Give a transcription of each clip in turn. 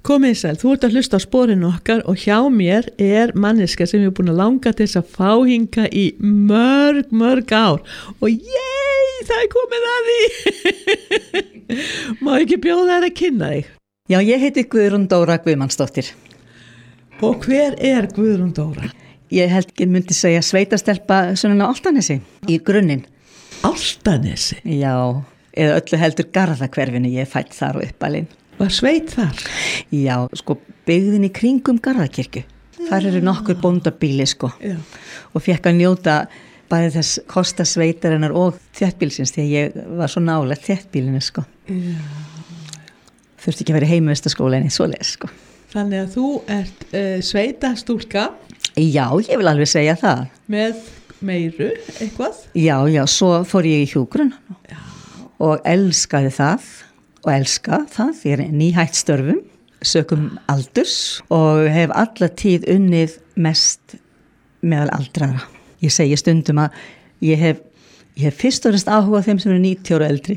Komið sæl, þú ert að hlusta á Sporin okkar og hjá mér manneska sem ég er búin að langa til þess að fá hinga í mörg ár og það er komið að því. Má ekki bjóða þér að kynna þig? Já, ég heiti Guðrún Dóra Guðmannsdóttir. Og hver er Guðrún Dóra? Ég held ég myndi segja sveitastelpa svona á Álftanesi í grunninn. Álftanesi? Já, eða öllu heldur Garðahverfinu, ég fætt þar og uppalinn. Var sveit þar? Já, sko, byggðin í kringum Garðakirkju. Þar eru nokkur bóndabíli, sko. Já. Og fékk að njóta bæði þess kosta sveitarinnar og þéttbílsins, því að ég var svo nálægt þéttbílinu, sko. Já. Þurfti ekki að vera í heimavistaskóla en í svoleiðis, sko. Þannig að þú ert sveitastúlka. Já, ég vil alveg segja það. Með meiru, eitthvað? Já, svo fór ég í hjúkrun og elskaði það. Og elska það, ég nýhætt störfum, sökum aldurs og hef alla tíð unnið mest meðal aldrara. Ég segi stundum að ég hef fyrst og fremst áhuga þeim sem eru 90 ára eldri.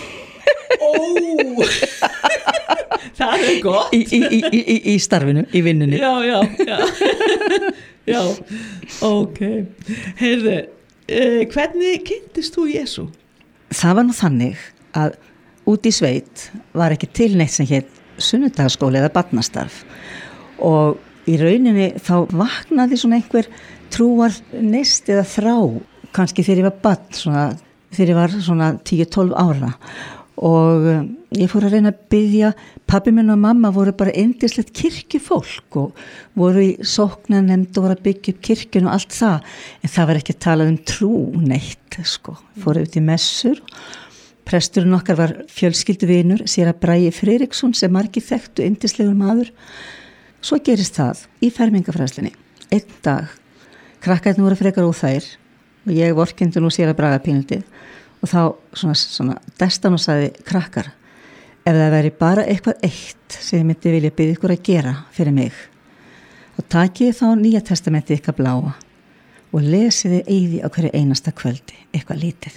Ó, það er gott. Í starfinu, í vinnunni. Já. Já, ok. Heyrðu, hvernig kynntist þú Jesú? Það var nú þannig að út í sveit var ekki til neitt sem hétt sunnudagaskóli eða barnastarf og í rauninni þá vaknaði svona einhver trúar neist eða þrá kannski þegar ég var barn, þegar ég var svona 10-12 ára og ég fór að reyna að biðja. Pabbi minn og mamma voru bara yndislegt kirkjufólk og voru í sóknarnefnd og voru að byggja upp kirkjun og allt það, en það var ekki að tala trú neitt, sko. Fóru út í messur. Presturinn okkar var fjölskylduvinur, séra Bragi Friðriksson sem margir þekktu, yndislegur maður. Svo gerist það í fermingafræðslunni. Einn dag, krakkarnir voru frekar óþægir og ég vorkenndi nú séra Braga pínlítið og þá svona destan og sagði: krakkar, ef það væri bara eitthvað eitt sem ég myndi vilja biðja ykkur að gera fyrir mig, þá takið þá Nýja testamentið ykkar bláa og lesiði eyði á hverju einasta kvöldi, eitthvað lítið.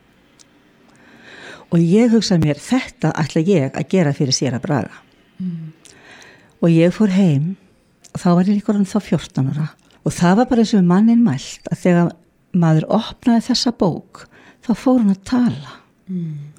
Og ég hugsaði mér, þetta ætla ég að gera fyrir séra Braga. Og ég fór heim og þá var ég líka orðin þá 14 ára. Og það var bara eins og mannin mælt að þegar maður opnaði þessa bók, þá fór hann að tala.